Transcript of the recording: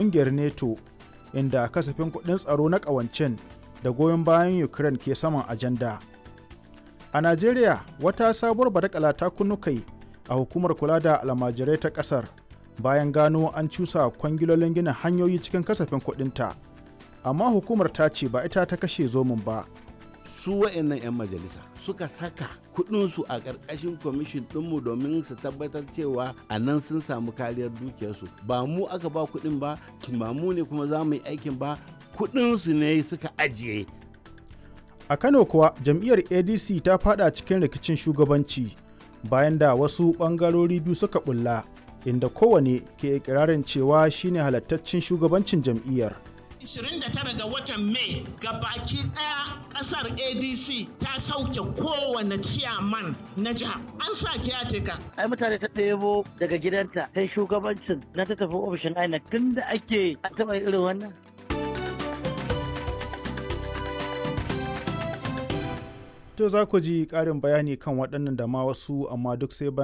ƙungiyar NATO, inda kasafin kuɗin tsaro na ƙawancen da goyon bayan Ukraine ke saman ajanda. A Najeriya, wata sabuwar badakala ta kunnu kai a hukumar kula da almajirai ta ƙasar bayan gano an cusa kwangilolin gina hanyoyi cikin kasafin kuɗinta. Amma hukumar ta ce ba ita ta kashe zomin ba. Su wa'annan 'yan majalisa suka saka kuɗinsu a ƙarƙashin kwamishin ɗinmu domin su tabbatar cewa a nan sun samu kariyar dukiyarsu. Ba mu aka ba kuɗin ba, ba mu ne kuma za mu yi aikin ba, kuɗinsu ne suka ajiye. A Kano kuwa jam'iyyar ADC ta fada cikin rikicin shugabanci bayan da wasu ɓangarori biyu suka bulla, inda kowane ke ikirarin cewa shine halattaccen shugabancin jam'iyyar. 29 ga watan Mai gabaki daya kasar ADC ta sauke kowane ciyaman na jiha. An sa kiyateka. Ai mutane ta ɗebo daga gidanta sai shugabancin na ta tafi ofishin INEC tun da ake an taɓa irin wannan. To za ku ji ƙarin bayani kan waɗannan da ma wasu, amma duk sai